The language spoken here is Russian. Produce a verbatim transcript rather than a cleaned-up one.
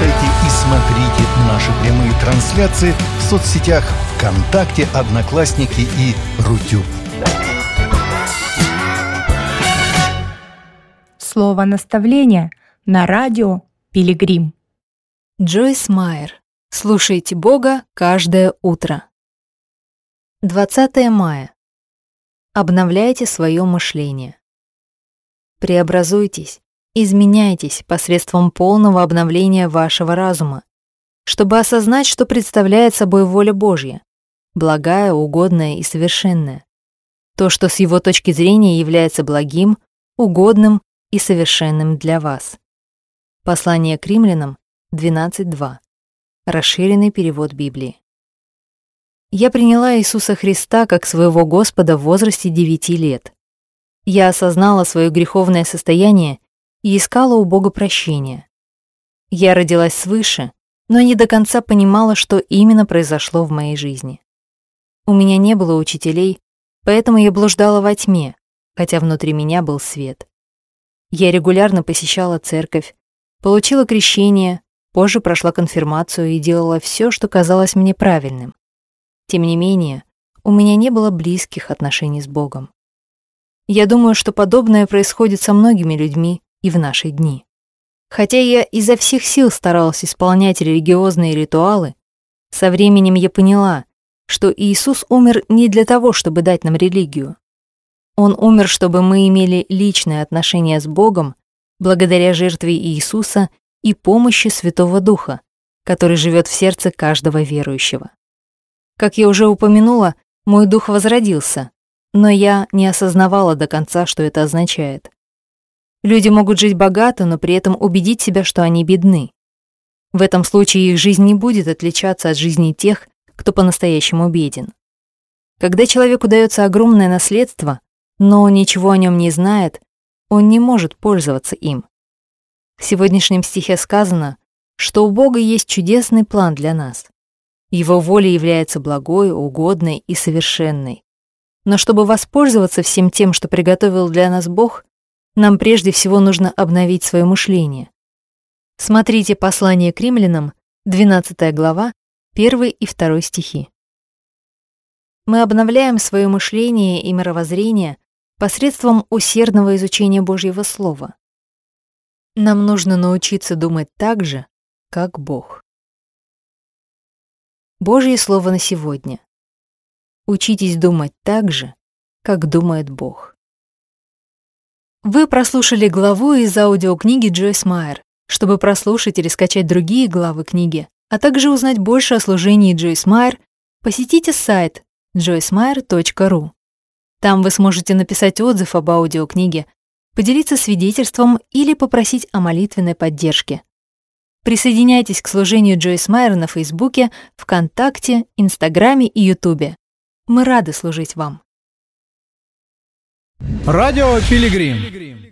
Слушайте и смотрите наши прямые трансляции в соцсетях ВКонтакте, Одноклассники и Рутюб. Слово наставления на радио Пилигрим. Джойс Майер. Слушайте Бога каждое утро. двадцатое мая. Обновляйте свое мышление. Преобразуйтесь, изменяйтесь посредством полного обновления вашего разума, чтобы осознать, что представляет собой воля Божья, благая, угодная и совершенная. То, что с его точки зрения является благим, угодным и совершенным для вас. Послание к римлянам двенадцать два. Расширенный перевод Библии. Я приняла Иисуса Христа как своего Господа в возрасте девяти лет. Я осознала свое греховное состояние и искала у Бога прощения. Я родилась свыше, но не до конца понимала, что именно произошло в моей жизни. У меня не было учителей, поэтому я блуждала во тьме, хотя внутри меня был свет. Я регулярно посещала церковь, получила крещение, позже прошла конфирмацию и делала все, что казалось мне правильным. Тем не менее, у меня не было близких отношений с Богом. Я думаю, что подобное происходит со многими людьми и в наши дни. Хотя я изо всех сил старалась исполнять религиозные ритуалы, со временем я поняла, что Иисус умер не для того, чтобы дать нам религию. Он умер, чтобы мы имели личное отношение с Богом благодаря жертве Иисуса и помощи Святого Духа, который живет в сердце каждого верующего. Как я уже упомянула, мой дух возродился, но я не осознавала до конца, что это означает. Люди могут жить богато, но при этом убедить себя, что они бедны. В этом случае их жизнь не будет отличаться от жизни тех, кто по-настоящему беден. Когда человеку дается огромное наследство, но он ничего о нем не знает, он не может пользоваться им. В сегодняшнем стихе сказано, что у Бога есть чудесный план для нас. Его воля является благой, угодной и совершенной. Но чтобы воспользоваться всем тем, что приготовил для нас Бог, нам прежде всего нужно обновить свое мышление. Смотрите послание к римлянам, двенадцатая глава, первый и второй стихи. Мы обновляем свое мышление и мировоззрение посредством усердного изучения Божьего Слова. Нам нужно научиться думать так же, как Бог. Божье Слово на сегодня. Учитесь думать так же, как думает Бог. Вы прослушали главу из аудиокниги Джойс Майер. Чтобы прослушать или скачать другие главы книги, а также узнать больше о служении Джойс Майер, посетите сайт джойс майер точка ру. Там вы сможете написать отзыв об аудиокниге, поделиться свидетельством или попросить о молитвенной поддержке. Присоединяйтесь к служению Джойс Майер на Фейсбуке, ВКонтакте, Инстаграме и Ютубе. Мы рады служить вам. Радио Пилигрим.